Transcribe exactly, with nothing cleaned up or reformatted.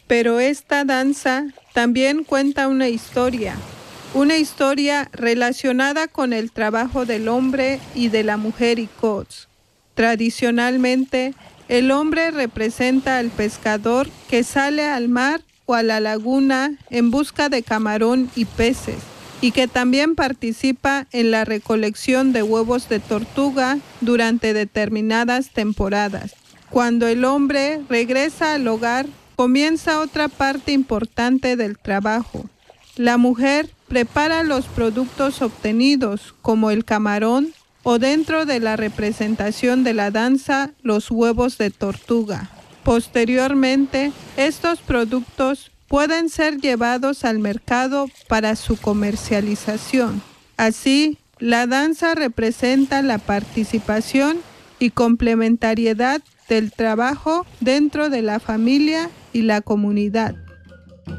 Pero esta danza también cuenta una historia, una historia relacionada con el trabajo del hombre y de la mujer Ikots. Tradicionalmente, el hombre representa al pescador que sale al mar o a la laguna en busca de camarón y peces, y que también participa en la recolección de huevos de tortuga durante determinadas temporadas. Cuando el hombre regresa al hogar, comienza otra parte importante del trabajo. La mujer prepara los productos obtenidos, como el camarón, o dentro de la representación de la danza, los huevos de tortuga. Posteriormente, estos productos pueden ser llevados al mercado para su comercialización. Así, la danza representa la participación y complementariedad del trabajo dentro de la familia y la comunidad.